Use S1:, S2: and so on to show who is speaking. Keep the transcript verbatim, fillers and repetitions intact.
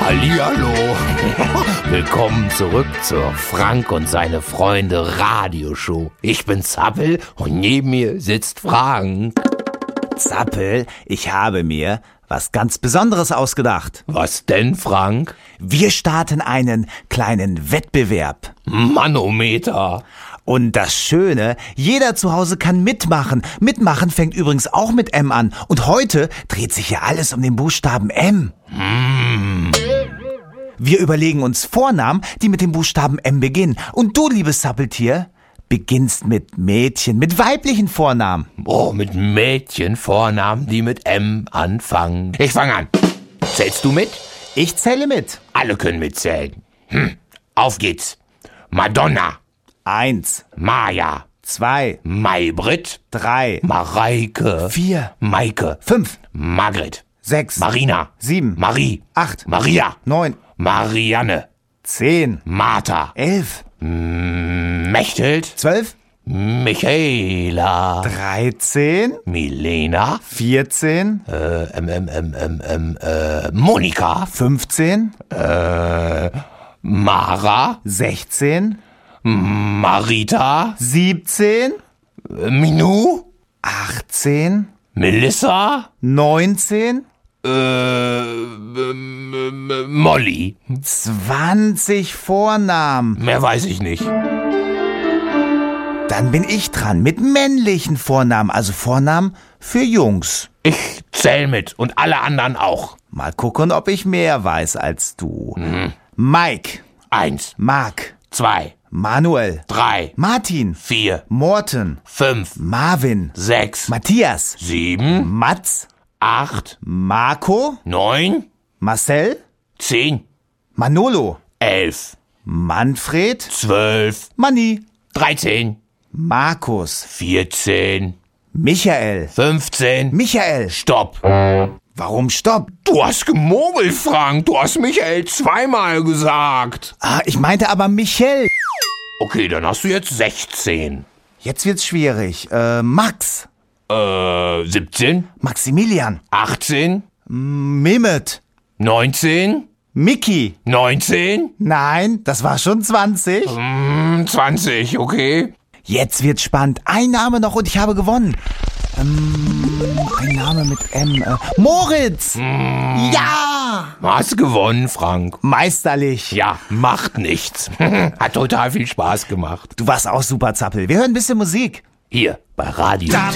S1: Hallihallo. Willkommen zurück zur Frank und seine Freunde Radioshow. Ich bin Zappel und neben mir sitzt Frank.
S2: Zappel, ich habe mir was ganz Besonderes ausgedacht.
S1: Was denn, Frank?
S2: Wir starten einen kleinen Wettbewerb.
S1: Manometer.
S2: Und das Schöne, jeder zu Hause kann mitmachen. Mitmachen fängt übrigens auch mit M an. Und heute dreht sich ja alles um den Buchstaben M.
S1: Mm.
S2: Wir überlegen uns Vornamen, die mit dem Buchstaben M beginnen. Und du, liebes Zappeltier, beginnst mit Mädchen, mit weiblichen Vornamen.
S1: Oh, mit Mädchenvornamen, die mit M anfangen. Ich fange an. Zählst du mit?
S2: Ich zähle mit.
S1: Alle können mitzählen. Hm. Auf geht's. Madonna.
S2: Eins,
S1: Maja.
S2: zwei,
S1: Maybrit.
S2: drei,
S1: Mareike.
S2: vier,
S1: Maike.
S2: fünf,
S1: Margret.
S2: sechs,
S1: Marina.
S2: sieben,
S1: Marie.
S2: acht,
S1: Maria.
S2: neun,
S1: Marianne.
S2: zehn,
S1: Martha.
S2: elf,
S1: Mechthild.
S2: zwölf,
S1: Michaela.
S2: dreizehn,
S1: Milena.
S2: vierzehn,
S1: Äh, ähm, ähm, ähm, ähm, ähm, äh, Monika.
S2: fünfzehn,
S1: Äh, Mara.
S2: sechzehn,
S1: Marita.
S2: siebzehn,
S1: Äh, Minu.
S2: achtzehn,
S1: Melissa.
S2: neunzehn,
S1: Äh, ähm, ähm, Molly.
S2: zwanzig Vornamen.
S1: Mehr weiß ich nicht.
S2: Dann bin ich dran mit männlichen Vornamen, also Vornamen für Jungs.
S1: Ich zähl mit und alle anderen auch.
S2: Mal gucken, ob ich mehr weiß als du.
S1: Mhm.
S2: Mike,
S1: Eins,
S2: Mark,
S1: zwei,
S2: Manuel,
S1: drei,
S2: Martin,
S1: vier,
S2: Morten,
S1: fünf,
S2: Marvin,
S1: sechs,
S2: Matthias,
S1: sieben,
S2: Mats,
S1: acht,
S2: Marco,
S1: neun,
S2: Marcel,
S1: zehn,
S2: Manolo,
S1: elf,
S2: Manfred,
S1: zwölf,
S2: Manni,
S1: dreizehn,
S2: Markus,
S1: vierzehn,
S2: Michael,
S1: fünfzehn.
S2: Michael.
S1: Stopp.
S2: Warum stopp?
S1: Du hast gemogelt, Frank. Du hast Michael zweimal gesagt.
S2: Ah, ich meinte aber Michel.
S1: Okay, dann hast du jetzt sechzehn.
S2: Jetzt wird's schwierig. Äh, Max,
S1: Äh, siebzehn,
S2: Maximilian,
S1: achtzehn,
S2: Mehmet,
S1: neunzehn,
S2: Mickey.
S1: neunzehn,
S2: Nein, das war schon zwanzig.
S1: hm, zwanzig, okay.
S2: Jetzt wird's spannend. Ein Name noch und ich habe gewonnen. Ähm, ein Name mit M. Äh, Moritz. Ja.
S1: Hast gewonnen, Frank.
S2: Meisterlich.
S1: Ja, macht nichts. Hat total viel Spaß gemacht.
S2: Du warst auch super, Zappel. Wir hören ein bisschen Musik.
S1: Hier bei Radio.